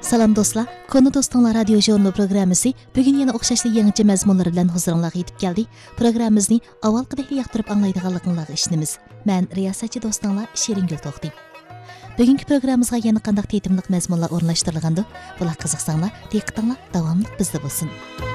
Salam dostlar, Konu Dostlar Radio Jurnu programmasi bugün yana o'xshashli yangicha mazmunlar bilan huzuringizga yetib keldi. Programmamizni avvalgidek yoqtirib anglaydiganligingizga ishonamiz. Men riyosatchi do'stinglar Shiringul To'xti. Bugungi programmamizga yana qanday tetimlik mazmunlar o'rnashtirilgandi? Bular qiziqsanglar, diqqatinglar davomli bizda bo'lsin.